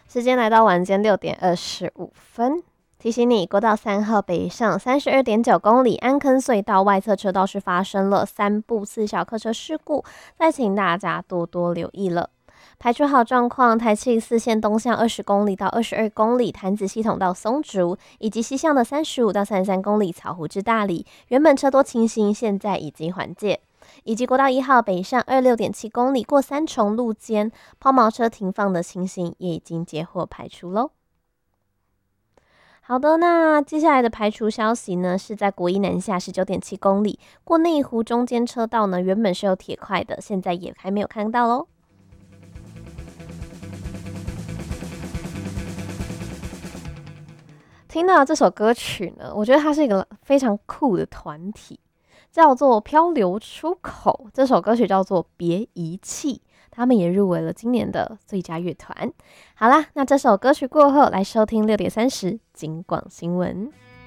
时间来到晚间6:25，提醒你，国道3号北上32.9公里安坑隧道外侧车道是发生了3部4小客车事故，再请大家多多留意了。排除好状况，台七4线东向20公里到22公里潭子系统到松竹，以及西向的35到33公里草湖至大里，原本车多情形现在已经缓解。以及国道1号北上26.7公里过三重路间，抛锚车停放的情形也已经接获排除喽。好的，那接下来的排除消息呢，是在国一南下19.7公里过内湖中间车道呢，原本是有铁块的，现在也还没有看到喽。听到这首歌曲呢，我觉得它是一个非常酷的团体，叫做漂流出口。这首歌曲叫做别遗弃，他们也入围了今年的最佳乐团。好啦，那这首歌曲过后，来收听6:30金广新闻。